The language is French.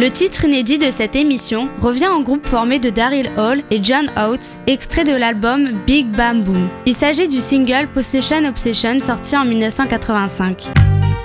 Le titre inédit de cette émission revient en groupe formé de Daryl Hall et John Oates, extrait de l'album Big Bam Boom. Il s'agit du single Possession Obsession sorti en 1985.